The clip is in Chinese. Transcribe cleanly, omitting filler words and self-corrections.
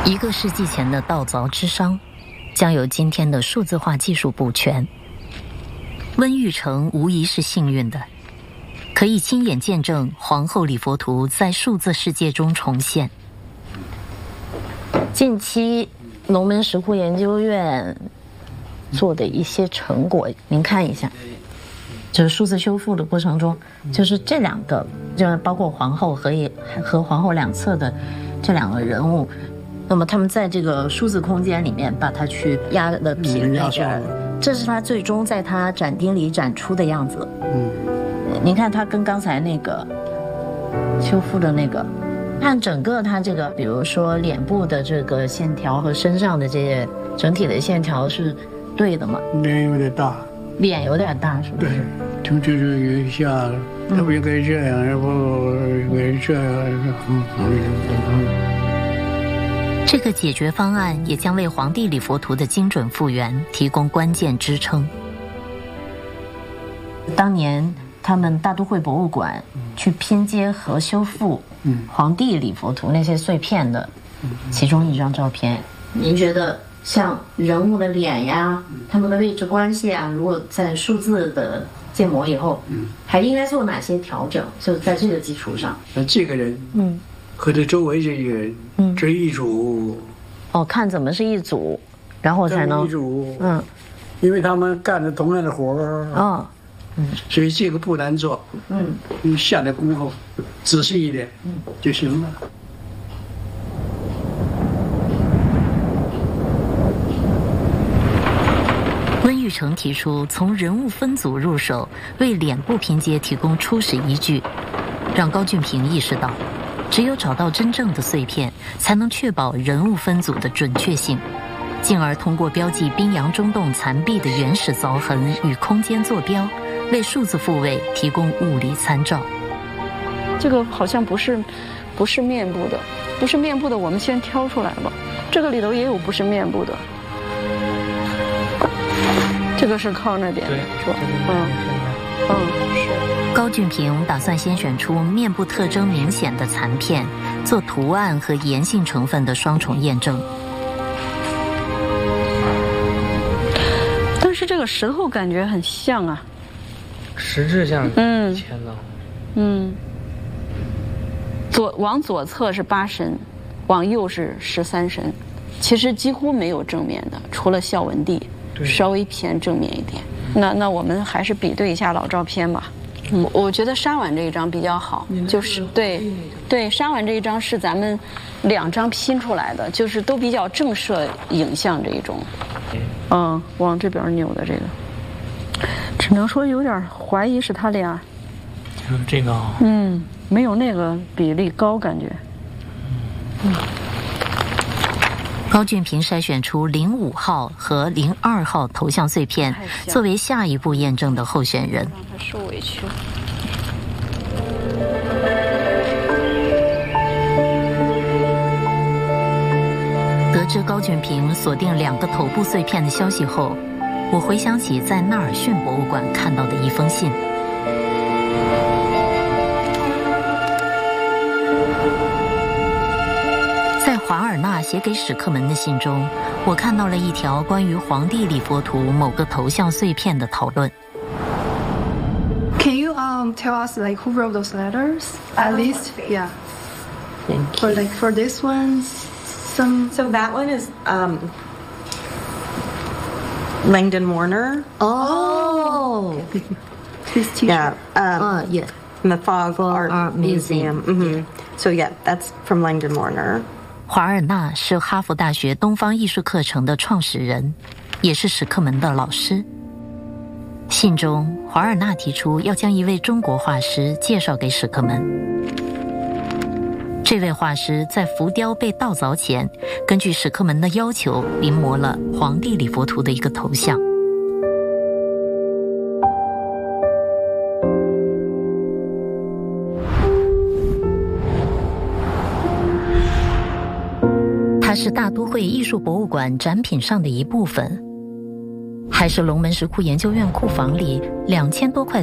1个世纪前的道凿之殇，将有今天的数字化技术补全。温玉成无疑是幸运的，可以亲眼见证皇后礼佛图在数字世界中重现。近期龙门石窟研究院做的一些成果，您看一下。就是数字修复的过程中，就是这2个，就包括皇后和皇后两侧的这2个人物，那么他们在这个数字空间里面把它去压了平那个，这是他最终在他展厅里展出的样子。您看他跟刚才那个修复的那个，看整个他这个，比如说脸部的这个线条和身上的这些整体的线条是对的吗？ 脸有点大。 脸有点大，是不是？ 对，就是有下，他不应该这样，然后应该这样。 这个解决方案也将为皇帝礼佛图的精准复原提供关键支撑。当年他们大都会博物馆去拼接和修复皇帝礼佛图那些碎片的其中一张照片，您觉得像人物的脸呀，他们的位置关系啊，如果在数字的建模以后，还应该做哪些调整？就在这个基础上， 那这个人，和他周围这些人，这一组， 看怎么是一组，然后才能一组，因为他们干着同样的活儿，所以这个不难做，你下点功夫，仔细一点，就行了。 温玉成提出从人物分组入手，为脸部拼接提供初始依据，让高俊平意识到，只有找到真正的碎片，才能确保人物分组的准确性，进而通过标记滨阳中洞残壁的原始凿痕与空间坐标，为数字复位提供物理参照。 这个好像不是面部的，不是面部的，我们先挑出来吧。这个里头也有不是面部的。这个是靠那边，是吧？ 是。高俊平打算先选出面部特征明显的残片，做图案和岩性成分的双重验证。 但是这个石头感觉很像啊， 实质像前头。 往左侧是8神，往右是13神，其实几乎没有正面的，除了孝文帝。稍微偏正面一点，那我们还是比对一下老照片吧。我觉得沙碗这一张比较好，就是对沙碗这一张是咱们2张拼出来的，就是都比较正摄影像这一种。往这边扭的这个，只能说有点怀疑是他俩。 就是这个。 没有那个比例高，感觉。 高俊平筛选出05号和02号头像碎片，作为下一步验证的候选人。 让他受委屈。 得知高俊平锁定2个头部碎片的消息后，我回想起在纳尔逊博物馆看到的一封信。在华尔纳写给史克门的信中，我看到了一条关于皇帝礼佛图某个头像碎片的讨论。 Can you tell us like who wrote those letters? At least, yeah. For this one, So that one is Langdon Warner. Oh, his teacher. Yeah. Yeah. From the Fogg Art Museum. So yeah, that's from Langdon Warner. 华尔纳是哈佛大学东方艺术课程的创始人，也是史克门的老师。信中，华尔纳提出要将一位中国画师介绍给史克门。这位画师在浮雕被盗凿前，根据史克门的要求临摹了皇帝礼佛图的一个头像。它是大都会艺术博物馆展品上的一部分，还是龙门石窟研究院库房里2000多块